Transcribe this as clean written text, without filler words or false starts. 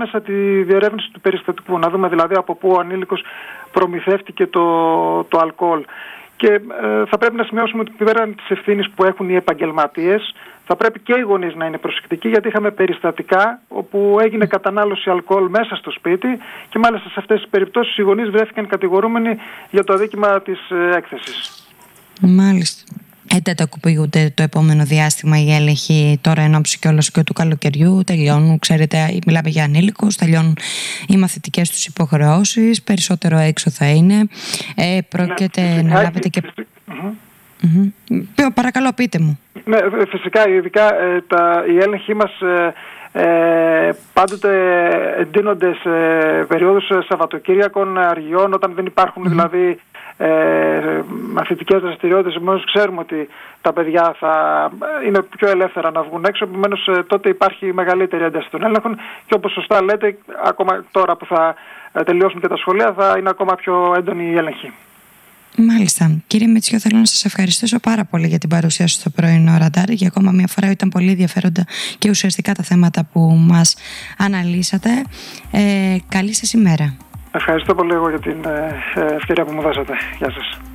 μέσα τη διερεύνηση του περιστατικού, να δούμε δηλαδή από πού ο ανήλικος προμηθεύτηκε το αλκοόλ. Και θα πρέπει να σημειώσουμε ότι πέραν της ευθύνης που έχουν οι επαγγελματίες, θα πρέπει και οι γονείς να είναι προσεκτικοί, γιατί είχαμε περιστατικά όπου έγινε κατανάλωση αλκοόλ μέσα στο σπίτι και μάλιστα σε αυτές τις περιπτώσεις οι γονείς βρέθηκαν κατηγορούμενοι για το αδίκημα της έκθεσης. Μάλιστα. Εντατικοποιούνται το επόμενο διάστημα οι έλεγχοι τώρα εν ώψη κιόλας και του καλοκαιριού. Τελειώνουν, ξέρετε, μιλάμε για ανήλικους, τελειώνουν οι μαθητικές τους υποχρεώσεις, περισσότερο έξω θα είναι. Πρόκειται να λάβετε και... Παρακαλώ, πείτε μου. Ναι, φυσικά, ειδικά οι έλεγχοι μας πάντοτε εντείνονται σε περίοδους Σαββατοκύριακων, αργιών, όταν δεν υπάρχουν δηλαδή μαθητικές δραστηριότητες. Επομένως ξέρουμε ότι τα παιδιά θα είναι πιο ελεύθερα να βγουν έξω, επομένως τότε υπάρχει μεγαλύτερη ένταση των έλεγχων και όπως σωστά λέτε, ακόμα τώρα που θα τελειώσουν και τα σχολεία θα είναι ακόμα πιο έντονη η έλεγχη. Μάλιστα. Κύριε Μητσιό, θέλω να σας ευχαριστήσω πάρα πολύ για την παρουσία σας στο πρωινό ραντάρ. Για ακόμα μια φορά ήταν πολύ ενδιαφέροντα και ουσιαστικά τα θέματα που μας αναλύσατε. Καλή σας ημέρα. Ευχαριστώ πολύ εγώ για την ευκαιρία που μου δώσατε. Γεια σας.